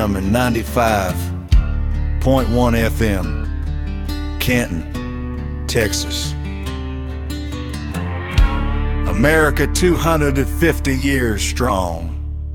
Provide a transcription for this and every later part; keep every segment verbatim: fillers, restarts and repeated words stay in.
M and ninety-five point one F M, Canton, Texas. America two hundred fifty years strong.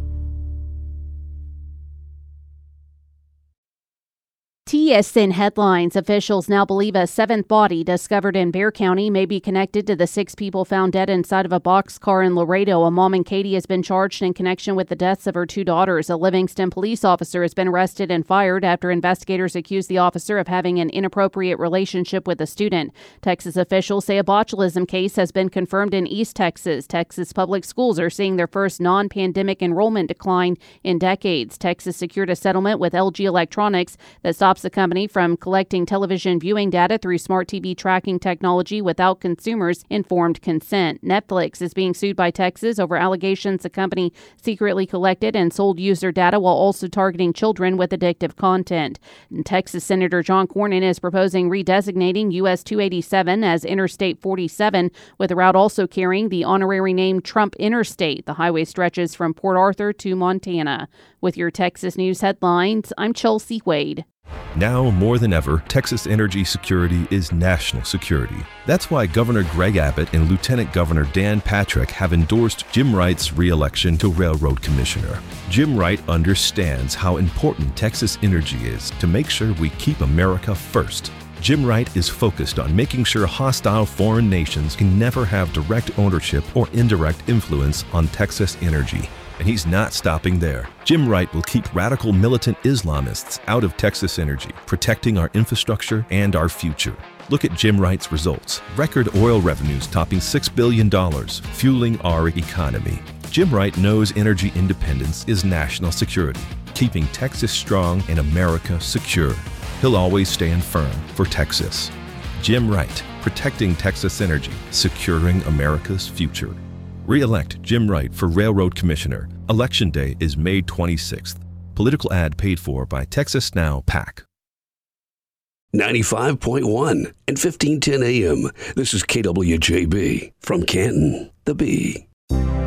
T S N headlines. Officials now believe a seventh body discovered in Bexar County may be connected to the six people found dead inside of a boxcar in Laredo. A mom in Katy has been charged in connection with the deaths of her two daughters. A Livingston police officer has been arrested and fired after investigators accuse the officer of having an inappropriate relationship with a student. Texas officials say a botulism case has been confirmed in East Texas. Texas public schools are seeing their first non-pandemic enrollment decline in decades. Texas secured a settlement with L G Electronics that stops the company from collecting television viewing data through smart T V tracking technology without consumers' informed consent. Netflix is being sued by Texas over allegations the company secretly collected and sold user data while also targeting children with addictive content. And Texas Senator John Cornyn is proposing redesignating U S two eighty-seven as Interstate forty-seven, with the route also carrying the honorary name Trump Interstate. The highway stretches from Port Arthur to Montana. With your Texas News headlines, I'm Chelsea Wade. Now more than ever, Texas energy security is national security. That's why Governor Greg Abbott and Lieutenant Governor Dan Patrick have endorsed Jim Wright's re-election to Railroad Commissioner. Jim Wright understands how important Texas energy is to make sure we keep America first. Jim Wright is focused on making sure hostile foreign nations can never have direct ownership or indirect influence on Texas energy. And he's not stopping there. Jim Wright will keep radical militant Islamists out of Texas energy, protecting our infrastructure and our future. Look at Jim Wright's results. Record oil revenues topping six billion dollars, fueling our economy. Jim Wright knows energy independence is national security, keeping Texas strong and America secure. He'll always stand firm for Texas. Jim Wright, protecting Texas energy, securing America's future. Re-elect Jim Wright for Railroad Commissioner. Election Day is May twenty-sixth. Political ad paid for by Texas Now PAC. ninety-five point one and fifteen ten A M. This is K W J B from Canton, the Bee.